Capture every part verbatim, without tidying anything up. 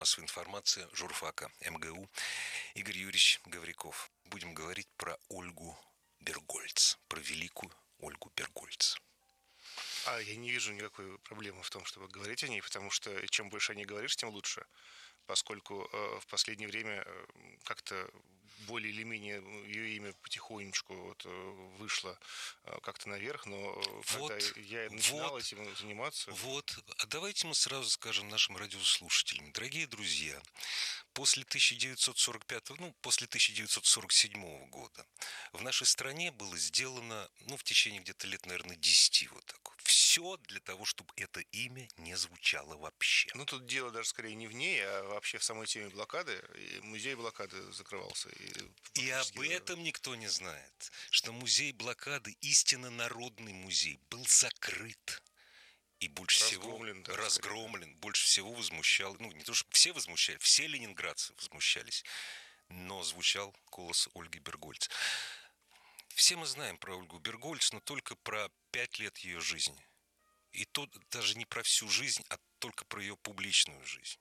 Массовая информация, журфака МГУ, Игорь Юрьевич Гавриков. Будем говорить про Ольгу Бергольц, про великую Ольгу Бергольц. А я не вижу никакой проблемы в том, чтобы говорить о ней, потому что чем больше о ней говоришь, тем лучше. Поскольку э, в последнее время э, как-то более или менее ее имя потихонечку вот, э, вышло э, как-то наверх, но э, когда Вот, я начинал вот, этим заниматься... вот. А давайте мы сразу скажем нашим радиослушателям. Дорогие друзья, после тысяча девятьсот сорок пятого, ну, после тысяча девятьсот сорок седьмого года в нашей стране было сделано, ну, в течение где-то лет, наверное, десяти вот так. Все для того, чтобы это имя не звучало вообще. Ну, тут дело даже скорее не в ней, а вообще в самой теме блокады. И музей блокады закрывался. И, И об этом никто не знает, что музей блокады, истинно народный музей, был закрыт. И больше разгромлен, всего да, разгромлен, скорее. больше всего возмущал, ну, не то, что все возмущали, все ленинградцы возмущались, но звучал голос Ольги Бергольц. Все мы знаем про Ольгу Бергольц, но только про пять лет ее жизни. И то даже не про всю жизнь, а только про ее публичную жизнь.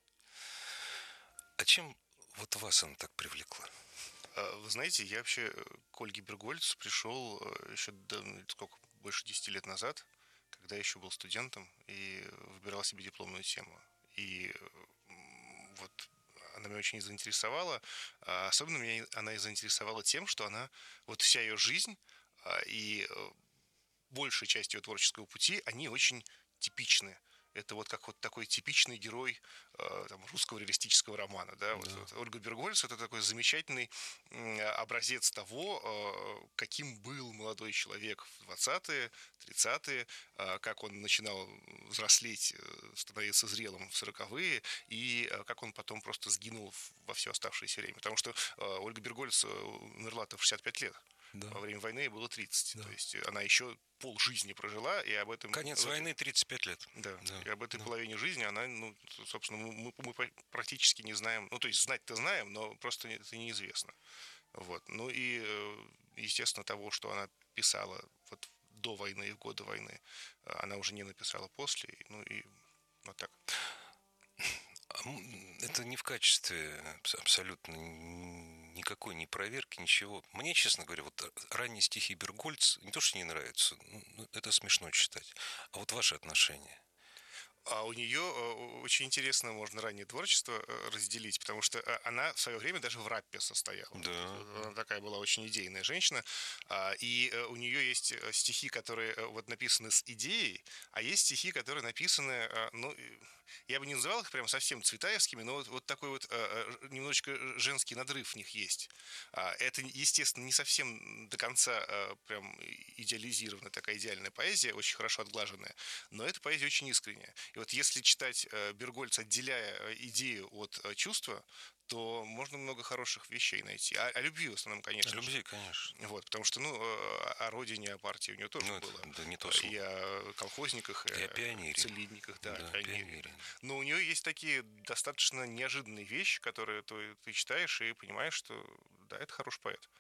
А чем вот вас она так привлекла? Вы знаете, я вообще к Ольге Бергольц пришел еще до, сколько, больше десяти лет назад, когда я еще был студентом и выбирал себе дипломную тему. И вот она меня очень заинтересовала. Особенно меня она и заинтересовала тем, что она, вот вся ее жизнь и большая часть ее творческого пути, они очень типичны. Это вот как вот такой типичный герой э, там, русского реалистического романа. Да? Вот, Да. вот. Ольга Бергольц — это такой замечательный э, образец того, э, каким был молодой человек в двадцатые, тридцатые, э, как он начинал взрослеть, э, становиться зрелым в сороковые, и э, как он потом просто сгинул во все оставшееся время. Потому что э, Ольга Бергольц умерла-то в шестьдесят пять лет. Да. Во время войны ей было тридцать. Да. То есть она еще полжизни прожила, и об этом... Конец войны тридцать пять лет. Да. Да. И об этой Да. половине жизни она, ну, собственно, мы, мы практически не знаем. Ну, то есть знать-то знаем, но просто это неизвестно. Вот. Ну и, естественно, того, что она писала вот до войны и в годы войны, она уже не написала после. Ну и вот так. Это не в качестве абсолютно никакой не проверки, ничего. Мне, честно говоря, вот ранние стихи Бергольц не то, что не нравятся, это смешно читать. А вот ваши отношения? А у нее очень интересно можно раннее творчество разделить, потому что она в свое время даже в рэпе состояла. Да. Она такая была очень идейная женщина. И у нее есть стихи, которые вот написаны с идеей, а есть стихи, которые написаны, ну, я бы не называл их прям совсем цветаевскими, но вот, вот такой вот немножечко женский надрыв в них есть. Это, естественно, не совсем до конца прям идеализированная такая идеальная поэзия, очень хорошо отглаженная, но эта поэзия очень искренняя. И вот если читать Бергольц, отделяя идею от чувства, то можно много хороших вещей найти. О, о любви в основном, конечно. О любви, же. конечно. Вот, потому что, ну, о родине, о партии у него тоже ну, было. Это, да, не то слово. И о колхозниках, и и о пионере. целинниках, да, да о пионере. пионере. Но у нее есть такие достаточно неожиданные вещи, которые ты, ты читаешь и понимаешь, что да, это хороший поэт.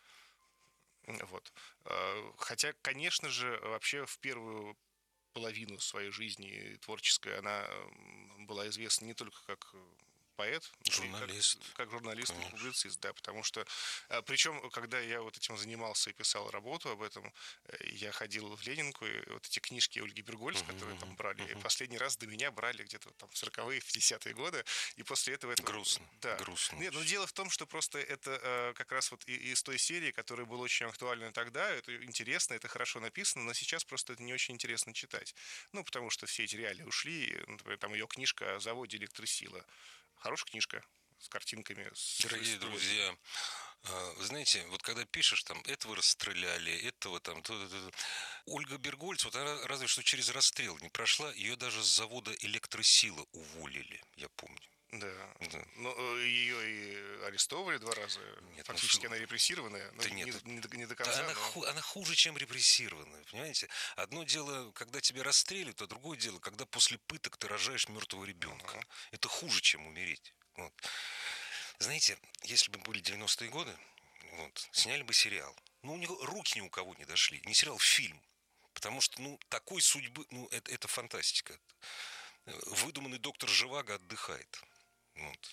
Вот. Хотя, конечно же, вообще в первую половину своей жизни творческой она была известна не только как поэт, Журналист. Как, как журналист Конечно. и публицист, да, потому что, причем, когда я вот этим занимался и писал работу об этом, я ходил в Ленинку, и вот эти книжки Ольги Бергольц, uh-huh, которые там брали, uh-huh. последний раз до меня брали где-то там в сороковые, в пятидесятые годы, и после этого... это Грустно. Да. Грустно. Нет, но дело в том, что просто это как раз вот из той серии, которая была очень актуальна тогда, это интересно, это хорошо написано, но сейчас просто это не очень интересно читать. Ну, потому что все эти реалии ушли, например, там ее книжка о заводе «Электросила». Хорошая книжка с картинками. С Дорогие историей. друзья, вы знаете, вот когда пишешь, там, этого расстреляли, этого там... То, то, то. Ольга Бергольц, вот она разве что через расстрел не прошла, ее даже с завода «Электросила» уволили, я помню. Да. да. Но ее и арестовывали два раза. Нет, Фактически ну, она репрессированная. Да не, нет, не, не, не до конца. Да она, но... ху, она хуже, чем репрессированная, понимаете? Одно дело, когда тебя расстреливают, а другое дело, когда после пыток ты рожаешь мертвого ребенка. Uh-huh. Это хуже, чем умереть. Вот. Знаете, если бы были девяностые годы, вот, сняли бы сериал. Ну, у него руки ни у кого не дошли. Не сериал, фильм. Потому что, ну, такой судьбы, ну, это, это фантастика. Выдуманный доктор Живаго отдыхает. Вот.